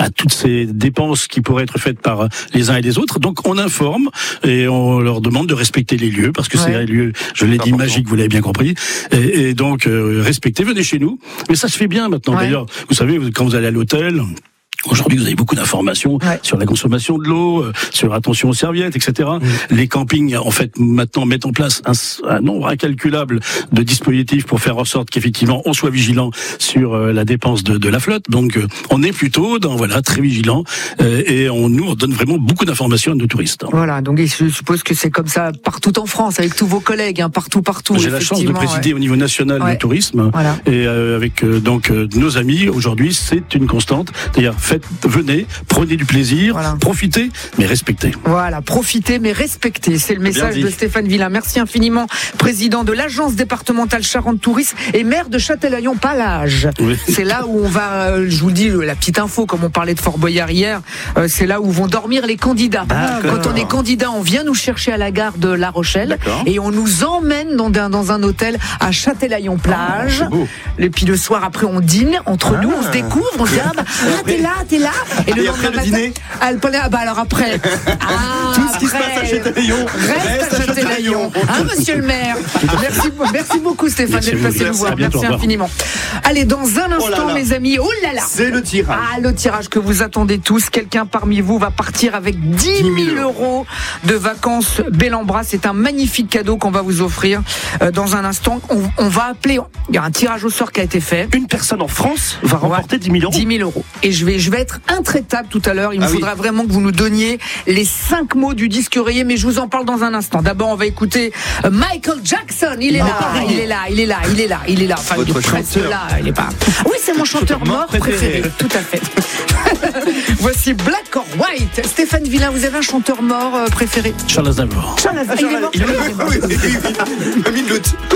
à toutes ces dépenses qui pourraient être faites par les uns et les autres. Donc on informe et on leur demande de respecter les lieux, parce que c'est un lieu, je l'ai dit, magique, vous l'avez bien compris. Et donc respectez, venez chez nous. Mais ça se fait bien maintenant. D'ailleurs, vous savez, quand vous allez à l'hôtel, aujourd'hui, vous avez beaucoup d'informations sur la consommation de l'eau, sur l'attention aux serviettes, etc. Les campings, en fait, maintenant mettent en place un nombre incalculable de dispositifs pour faire en sorte qu'effectivement, on soit vigilant sur la dépense de la flotte. Donc, on est plutôt très vigilant et on donne vraiment beaucoup d'informations à nos touristes. Voilà, donc je suppose que c'est comme ça partout en France, avec tous vos collègues, partout. J'ai la chance de présider au niveau national du tourisme et avec nos amis. Aujourd'hui, c'est une constante. D'ailleurs, venez, prenez du plaisir, profitez, mais respectez. Voilà, profitez, mais respectez. C'est le message de Stéphane Villain. Merci infiniment, président de l'agence départementale Charente Tourisme et maire de Châtelaillon-Palage. Oui. C'est là où on va, je vous le dis, la petite info, comme on parlait de Fort Boyard hier, c'est là où vont dormir les candidats. Quand on est candidat, on vient nous chercher à la gare de La Rochelle et on nous emmène dans un hôtel à Châtelaillon-Plage. Et puis le soir, après, on dîne entre nous, on se découvre, on se dit, t'es là. Et après le dîner alors après tout ce qui se passe à Châtelaillon reste à Châtelaillon, monsieur le maire. Merci beaucoup Stéphane d'être passé nous voir. Merci infiniment. Allez, dans un instant mes amis, c'est le tirage. Le tirage que vous attendez tous. Quelqu'un parmi vous va partir avec 10 000 euros de vacances Bellambra. C'est un magnifique cadeau qu'on va vous offrir dans un instant. On va appeler, il y a un tirage au sort qui a été fait. Une personne en France va remporter 10 000 euros. 10 000 euros. Et je vais être intraitable tout à l'heure. Il me faudra vraiment que vous nous donniez les 5 mots du disque rayé, mais je vous en parle dans un instant. D'abord, on va écouter Michael Jackson. Il est là. Enfin, il est presque là. Il est pas. Oui, c'est mon chanteur mort préféré. Tout à fait. Voici Black or White. Stéphane Villain, vous avez un chanteur mort préféré? Charles Aznavour. Il est mort. Il est mort.